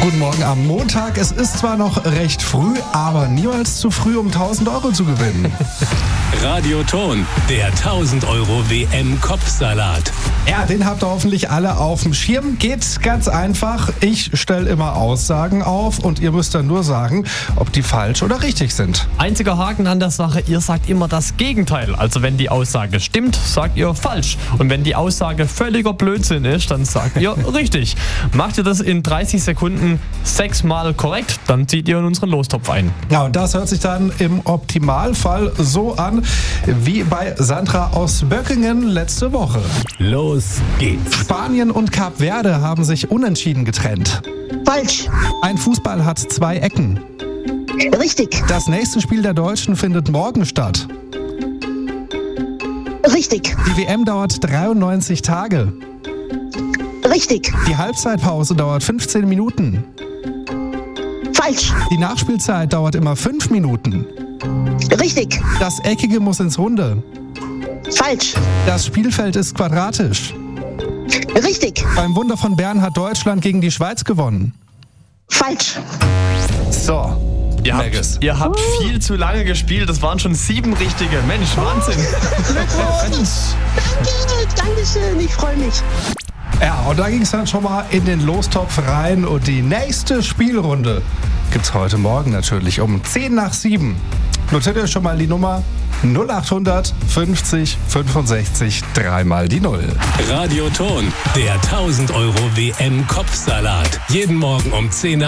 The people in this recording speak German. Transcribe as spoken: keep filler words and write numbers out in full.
Guten Morgen am Montag. Es ist zwar noch recht früh, aber niemals zu früh, um tausend Euro zu gewinnen. Radioton, der tausend Euro W M-Kopfsalat. Ja, den habt ihr hoffentlich alle auf dem Schirm. Geht ganz einfach. Ich stelle immer Aussagen auf und ihr müsst dann nur sagen, ob die falsch oder richtig sind. Einziger Haken an der Sache, ihr sagt immer das Gegenteil. Also wenn die Aussage stimmt, sagt ihr falsch. Und wenn die Aussage völliger Blödsinn ist, dann sagt ihr richtig. Macht ihr das in dreißig Sekunden sechsmal korrekt, dann zieht ihr in unseren Lostopf ein. Ja, und das hört sich dann im Optimalfall so an, wie bei Sandra aus Böckingen letzte Woche. Los geht's. Spanien und Kap Verde haben sich unentschieden getrennt. Falsch. Ein Fußball hat zwei Ecken. Richtig. Das nächste Spiel der Deutschen findet morgen statt. Richtig. Die W M dauert dreiundneunzig Tage. Richtig. Die Halbzeitpause dauert fünfzehn Minuten. Falsch. Die Nachspielzeit dauert immer fünf Minuten. Richtig. Das Eckige muss ins Runde. Falsch. Das Spielfeld ist quadratisch. Richtig. Beim Wunder von Bern hat Deutschland gegen die Schweiz gewonnen. Falsch. So, Ihr Maggis. habt, ihr habt viel zu lange gespielt, das waren schon sieben richtige. Mensch, Wahnsinn. Glückwunsch. Danke. Dankeschön. Ich freue mich. Ja, und da ging es dann schon mal in den Lostopf rein und die nächste Spielrunde gibt's heute Morgen natürlich um zehn nach sieben. Notiert euch schon mal die Nummer null achthundert fünfzig fünfundsechzig, dreimal die Null. Radioton, der tausend Euro W M-Kopfsalat. Jeden Morgen um zehn